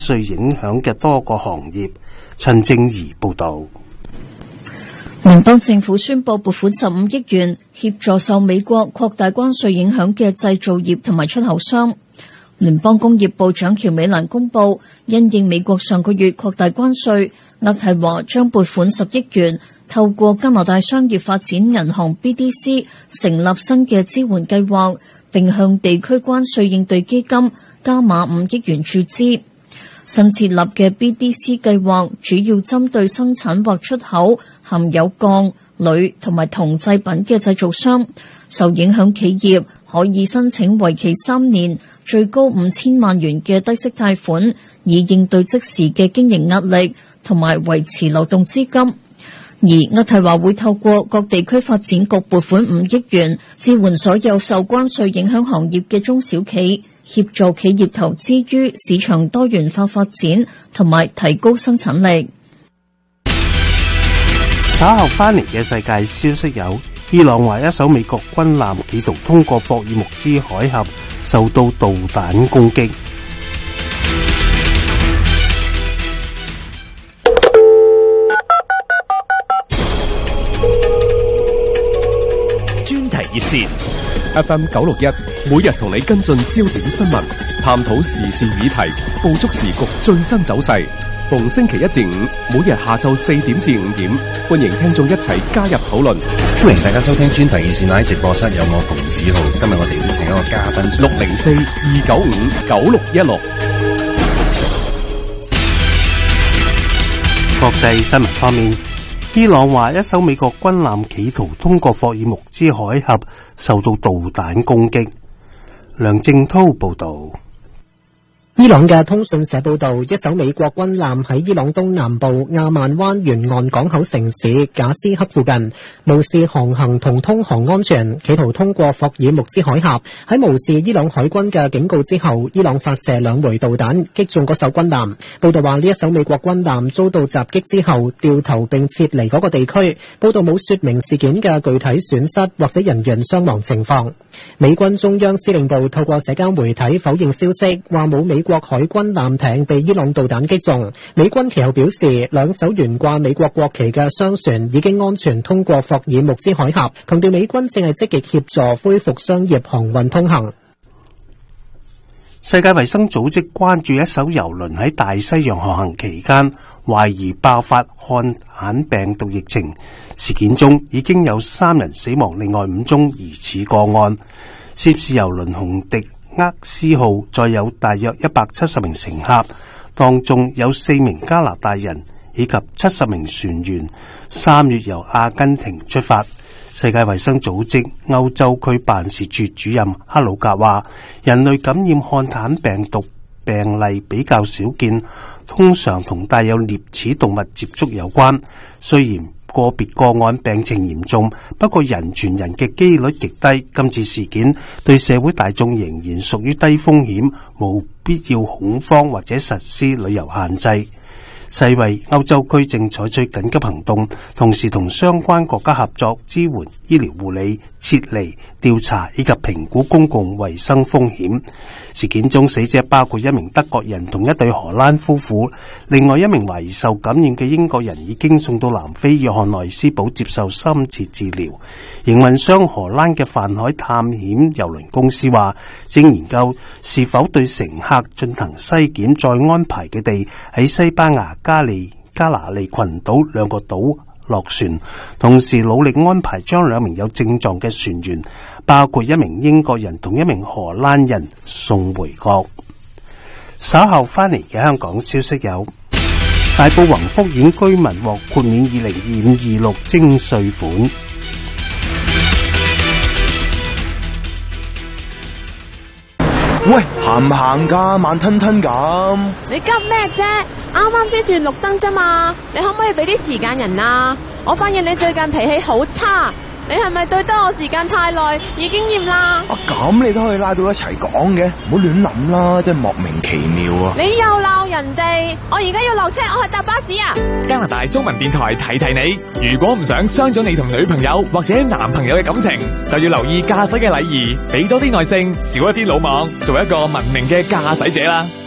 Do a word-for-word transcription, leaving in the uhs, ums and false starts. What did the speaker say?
稅影響嘅多個行業。陳正儀報道。 聯邦政府宣布撥款十五億元協助受美國擴大關稅影響嘅製造業同埋出口商。聯邦工業部長喬美蘭公布，因應美國上個月擴大關稅，渥太華將撥款十億元，透過加拿大商業發展銀行 B D C 成立新嘅支援計劃，並向地區關稅應對基金加碼五億元注資。新設立嘅 B D C 計劃主要針對生產或出口含有鋼、鋁同埋銅製品嘅製造商，受影響企業可以申請為期三年、最高五千萬元嘅低息貸款，以應對即時嘅經營壓力同埋維持流動資金。而渥太華會透過各地區發展局撥款五億元，支援所有受關稅影響行業嘅中小企，協助企業投資於市場多元化發展同埋提高生產力。 稍後翻嚟嘅世界消息有：伊朗話一艘美國軍艦企圖通過霍爾木茲海峽，受到導彈攻擊。 專題熱線 F M 九六一，每日同你跟進焦點新聞，探討時事議題，捕捉時局最新走勢。逢星期一至五，每日下晝四點至五點，歡迎聽眾一齊加入討論。 歡迎大家收聽專題熱線，喺直播室有我馮子浩。今日我哋邀請一個嘉賓， 六零四二九五九六一六。 國際新聞方面，伊朗話一艘美國軍艦企圖通過霍爾木茲海峽，受到導彈攻擊。梁正濤報道。 伊朗嘅通訊社報道，一艘美國軍艦喺伊朗東南部亞曼灣沿岸港口城市賈斯克附近，無視航行同通航安全，企圖通過霍爾木茲海峽。喺無視伊朗海軍嘅警告之後，伊朗發射兩枚導彈擊中嗰艘軍艦。報道話呢一艘美國軍艦遭到襲擊之後掉頭並撤離嗰個地區。報道冇說明事件嘅具體損失或者人員傷亡情況。美軍中央司令部透過社交媒體否認消息，話冇美國海軍艦艇被伊朗導彈擊中。美軍其後表示，兩艘懸掛美國國旗嘅商船已經安全通過霍爾木茲海峽，強調美軍正係積極協助恢復商業航運通行。 世界衛生組織關注一艘郵輪喺大西洋航行期間懷疑爆發漢坦病毒疫情，事件中已經有三人死亡，另外五宗疑似個案。涉事郵輪紅迪厄斯號載有大約一百七十名乘客，當中有四名加拿大人以及七十名船員，三月由阿根廷出發。世界衛生組織歐洲區辦事處主任克魯格話，人類感染漢坦病毒病例比較少見，通常同帶有齧齒動物接觸有關。雖然個別個案病情嚴重，不過人傳人嘅機率極低。今次事件對社會大眾仍然屬於低風險，冇必要恐慌或者實施旅遊限制。世衛歐洲區正採取緊急行動，同時同相關國家合作支援醫療護理、撤離、調查以及評估公共衛生風險。事件中死者包括一名德國人同一對荷蘭夫婦，另外一名懷疑受感染嘅英國人已經送到南非約翰內斯堡接受深切治療。營運商荷蘭嘅泛海探險郵輪公司話，正研究是否對乘客進行篩檢，再安排佢哋喺西班牙加利加拿利群島兩個島落船，同時努力安排將兩名有症狀嘅船員，包括一名英國人同一名荷蘭人送回國。稍後翻嚟嘅香港消息有：大埔宏福苑居民獲豁免二零二五二六徵稅款。 喂，行唔行㗎？慢吞吞咁。 你急咩啫？啱啱先轉綠燈啫嘛，你可唔可以俾啲時間人啊？我發現你最近脾氣好差，你係咪對得我時間太耐，已經厭啦？ 啊，咁你都可以拉到一齊講嘅，唔好亂諗啦，真係莫名其妙啊！ 你又鬧人哋，我而家要落車，我去搭巴士啊！ 加拿大中文電台提提你，如果唔想傷咗你同女朋友或者男朋友嘅感情，就要留意駕駛嘅禮儀，俾多啲耐性，少一啲魯莽，做一個文明嘅駕駛者啦。